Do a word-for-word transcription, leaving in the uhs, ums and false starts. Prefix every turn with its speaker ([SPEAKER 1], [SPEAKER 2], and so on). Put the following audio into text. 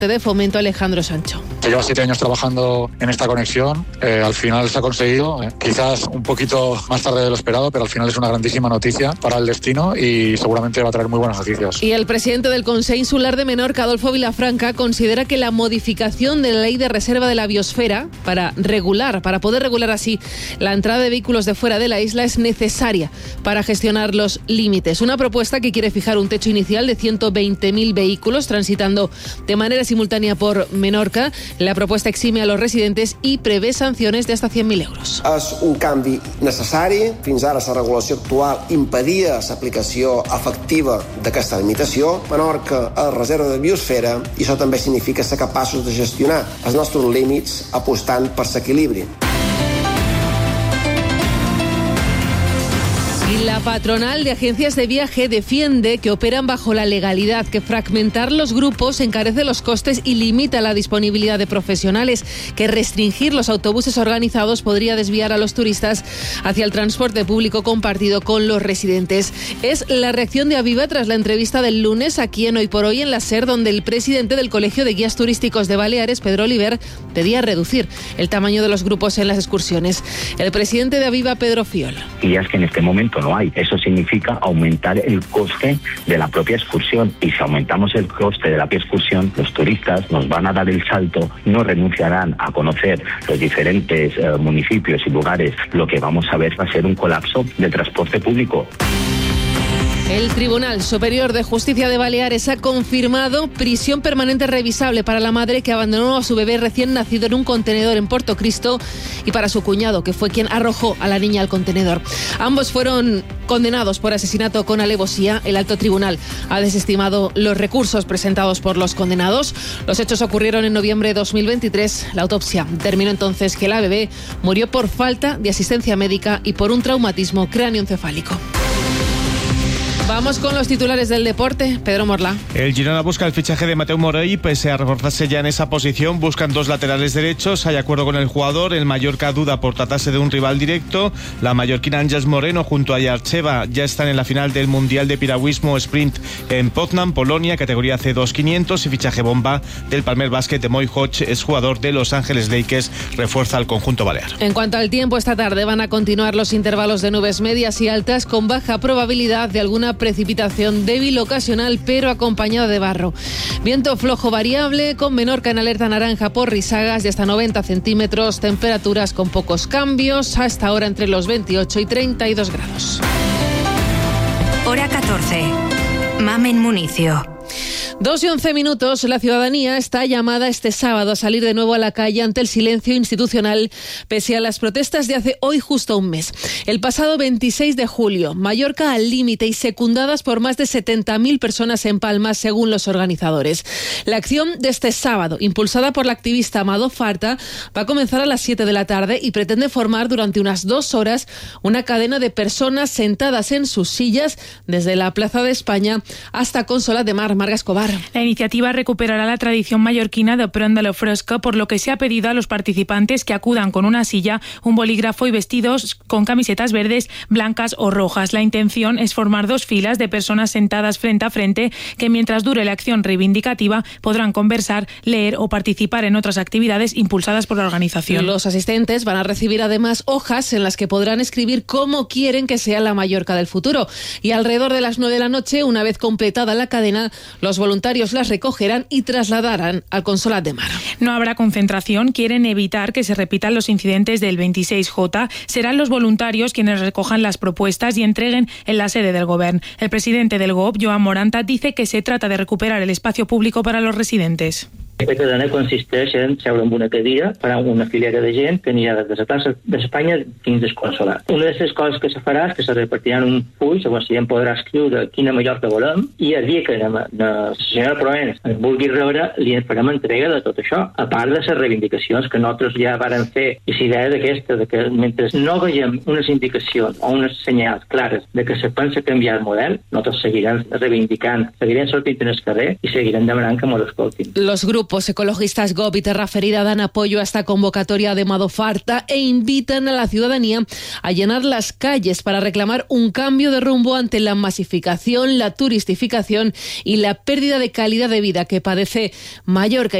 [SPEAKER 1] de Fomento, Alejandro Sancho.
[SPEAKER 2] Se lleva siete años trabajando en esta conexión, eh, al final se ha conseguido, eh, quizás un poquito más tarde de lo esperado, pero al final es una grandísima noticia para el destino y seguramente va a traer muy buenas noticias.
[SPEAKER 1] Y el presidente del Consejo Insular de Menorca, Adolfo Vilafranca, considera que la modificación de la ley de reserva de la biosfera para regular, para poder regular así la entrada de vehículos de fuera de la isla es necesaria para gestionar los límites. Una propuesta que quiere fijar un techo inicial de ciento veinte mil vehículos transitando de manera simultánea por Menorca. La propuesta exime a los residentes i prevé sanciones de hasta cent mil euros.
[SPEAKER 3] És un canvi necessari. Fins ara la regulació actual impedia l'aplicació efectiva d'aquesta limitació. Menorca és reserva de biosfera i això també significa ser capaços de gestionar els nostres límits apostant per l'equilibri.
[SPEAKER 1] Y la patronal de agencias de viaje defiende que operan bajo la legalidad, que fragmentar los grupos encarece los costes y limita la disponibilidad de profesionales, que restringir los autobuses organizados podría desviar a los turistas hacia el transporte público compartido con los residentes. Es la reacción de Aviva tras la entrevista del lunes aquí en Hoy por Hoy en la SER, donde el presidente del Colegio de Guías Turísticos de Baleares, Pedro Oliver, pedía reducir el tamaño de los grupos en las excursiones. El presidente de Aviva, Pedro Fiol.
[SPEAKER 4] Guías que en este momento no hay. Eso significa aumentar el coste de la propia excursión. Y si aumentamos el coste de la propia excursión, los turistas nos van a dar el salto, no renunciarán a conocer los diferentes eh, municipios y lugares. Lo que vamos a ver va a ser un colapso del transporte público.
[SPEAKER 1] El Tribunal Superior de Justicia de Baleares ha confirmado prisión permanente revisable para la madre que abandonó a su bebé recién nacido en un contenedor en Portocristo y para su cuñado, que fue quien arrojó a la niña al contenedor. Ambos fueron condenados por asesinato con alevosía. El alto tribunal ha desestimado los recursos presentados por los condenados. Los hechos ocurrieron en noviembre de dos mil veintitrés. La autopsia determinó entonces que la bebé murió por falta de asistencia médica y por un traumatismo cráneoencefálico. Vamos con los titulares del deporte. Pedro Morla.
[SPEAKER 5] El Girona busca el fichaje de Mateu Morey, pese a reforzarse ya en esa posición. Buscan dos laterales derechos. Hay acuerdo con el jugador. El Mallorca duda por tratarse de un rival directo. La mallorquina Ángeles Moreno junto a Yarcheva ya están en la final del Mundial de Piragüismo Sprint en Poznan, Polonia, categoría C dos quinientos. Y fichaje bomba del Palmer Basket de Moy Hodge, es jugador de Los Ángeles Lakers, refuerza al conjunto balear.
[SPEAKER 1] En cuanto al tiempo, esta tarde van a continuar los intervalos de nubes medias y altas con baja probabilidad de alguna precipitación débil ocasional, pero acompañada de barro. Viento flojo variable, con Menorca en alerta naranja por risagas de hasta noventa centímetros, temperaturas con pocos cambios, hasta ahora entre los veintiocho y treinta y dos grados.
[SPEAKER 6] Hora catorce. Mamen Municio.
[SPEAKER 1] Dos y once minutos, la ciudadanía está llamada este sábado a salir de nuevo a la calle ante el silencio institucional, pese a las protestas de hace hoy justo un mes. El pasado veintiséis de julio, Mallorca al límite y secundadas por más de setenta mil personas en Palma, según los organizadores. La acción de este sábado, impulsada por la activista Amado Farta, va a comenzar a las siete de la tarde y pretende formar durante unas dos horas una cadena de personas sentadas en sus sillas desde la Plaza de España hasta Consolat de Mar. Marga Escobar.
[SPEAKER 7] La iniciativa recuperará la tradición mallorquina de Pren de lo Fresco, por lo que se ha pedido a los participantes que acudan con una silla, un bolígrafo y vestidos con camisetas verdes, blancas o rojas. La intención es formar dos filas de personas sentadas frente a frente que, mientras dure la acción reivindicativa, podrán conversar, leer o participar en otras actividades impulsadas por la organización.
[SPEAKER 1] Los asistentes van a recibir además hojas en las que podrán escribir cómo quieren que sea la Mallorca del futuro. Y alrededor de las nueve de la noche, una vez completada la cadena, los voluntarios las recogerán y trasladarán al Consolat de Mar.
[SPEAKER 7] No habrá concentración. Quieren evitar que se repitan los incidentes del veintiséis J. Serán los voluntarios quienes recojan las propuestas y entreguen en la sede del Govern. El presidente del G O P, Joan Moranta, dice que se trata de recuperar el espacio público para los residentes.
[SPEAKER 8] Aquesta cadena consisteix en seure amb una cadira, farà una filera de gent que anirà des de la plaça d'Espanya fins al Consolat. Una de les coses que se farà és que se repartiran un full, llavors la gent podrà escriure quina Mallorca volem, i el dia que la senyora Provenç ens vulgui rebre, li farem entrega de tot això, a part de les reivindicacions que nosaltres ja varen fer. I la idea d'aquesta, de que mentre no veiem unes indicacions o unes senyals clares de que se pensa canviar el model, nosaltres seguirem reivindicant, seguirem sortint en el carrer i seguirem demanant que ens escoltin.
[SPEAKER 1] Los grupos Grupos ecologistas G O B y Terra Ferida dan apoyo a esta convocatoria de Madofarta e invitan a la ciudadanía a llenar las calles para reclamar un cambio de rumbo ante la masificación, la turistificación y la pérdida de calidad de vida que padece Mallorca.